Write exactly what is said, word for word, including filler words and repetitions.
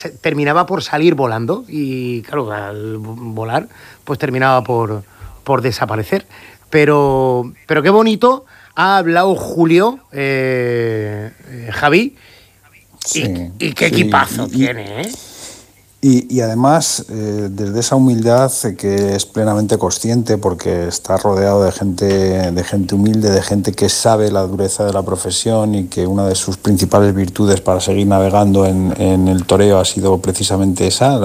terminaba por salir volando y, claro, al volar, pues terminaba por, por desaparecer. Pero, pero qué bonito ha hablado Julio, eh, eh, Javi, y, Sí, y qué sí. equipazo Y, y, tiene, ¿eh? y, y además, eh, desde esa humildad eh, que es plenamente consciente, porque está rodeado de gente, de gente humilde, de gente que sabe la dureza de la profesión y que una de sus principales virtudes para seguir navegando en, en el toreo ha sido precisamente esa,